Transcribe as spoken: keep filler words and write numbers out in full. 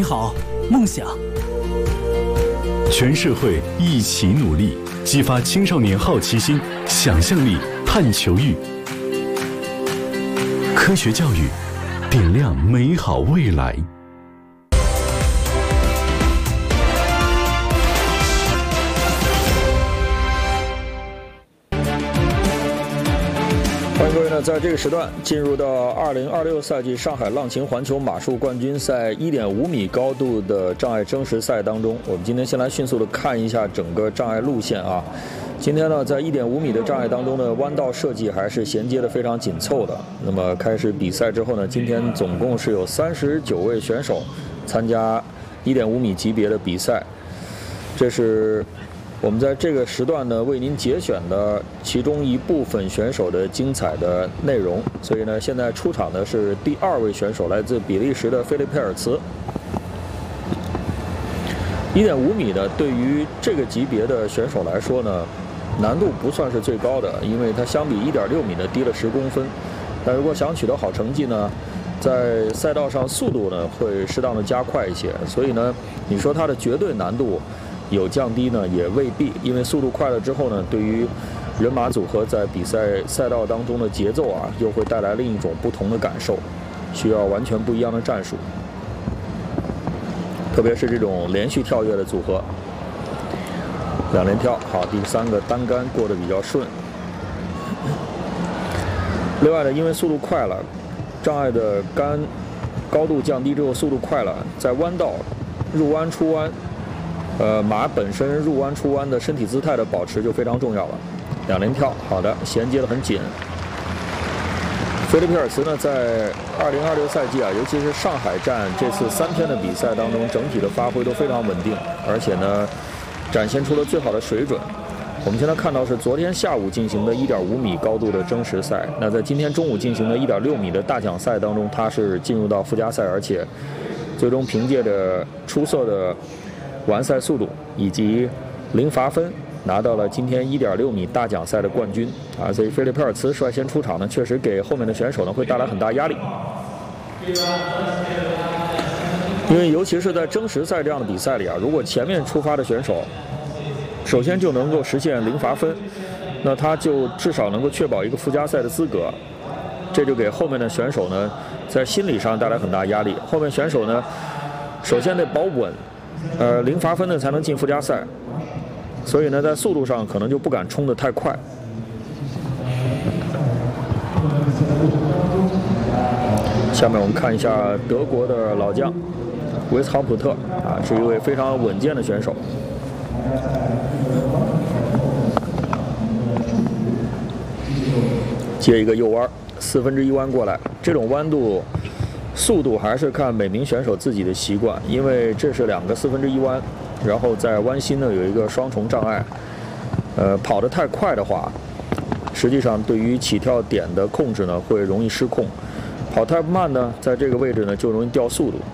好，梦想。 全社会一起努力，激发青少年好奇心、想象力、探求欲。科学教育，点亮美好未来。 欢迎各位呢，在这个时段进入到二零二六赛季上海浪琴环球马术冠军赛 一点五米高度的障碍争实赛当中。我们今天先来迅速的看一下整个障碍路线啊。今天呢，在 一点五米的障碍当中呢，弯道设计还是衔接的非常紧凑的。那么开始比赛之后呢，今天总共是有三十九位选手参加 一点五米级别的比赛，这是我们在这个时段呢为您节选的其中一部分选手的精彩的内容。所以呢，现在出场的是第二位选手，来自比利时的菲利佩尔茨。一点五米呢，对于这个级别的选手来说呢，难度不算是最高的，因为它相比 一点六米呢低了十公分。但如果想取得好成绩呢，在赛道上速度呢会适当的加快一些。所以呢，你说它的绝对难度有降低呢，也未必，因为速度快了之后呢，对于人马组合在比赛赛道当中的节奏啊，又会带来另一种不同的感受，需要完全不一样的战术，特别是这种连续跳跃的组合。两连跳，好，第三个单杆过得比较顺。另外呢，因为速度快了，障碍的杆高度降低之后，速度快了，在弯道入弯出弯。呃，马本身入弯出弯的身体姿态的保持就非常重要了。两连跳，好的，衔接得很紧。菲利佩尔茨呢，在二零二六赛季啊，尤其是上海站这次三天的比赛当中，整体的发挥都非常稳定，而且呢，展现出了最好的水准。我们现在看到是昨天下午进行的 一点五米高度的争实赛，那在今天中午进行的 一点六米的大奖赛当中，他是进入到附加赛，而且最终凭借着出色的完赛速度以及零罚分，拿到了今天 一点六米大奖赛的冠军啊！所以菲利佩尔茨率先出场呢，确实给后面的选手呢会带来很大压力，因为尤其是在争实赛这样的比赛里啊，如果前面出发的选手首先就能够实现零罚分，那他就至少能够确保一个附加赛的资格，这就给后面的选手呢在心理上带来很大压力。后面选手呢，首先得保稳。呃，零罚分呢才能进附加赛，所以呢，在速度上可能就不敢冲得太快。下面我们看一下德国的老将维斯豪普特啊，是一位非常稳健的选手。接一个右弯，四分之一弯过来，这种弯度速度还是看每名选手自己的习惯，因为这是两个四分之一弯，然后在弯心呢有一个双重障碍。呃，跑得太快的话，实际上对于起跳点的控制呢会容易失控；跑太慢呢，在这个位置呢就容易掉速度。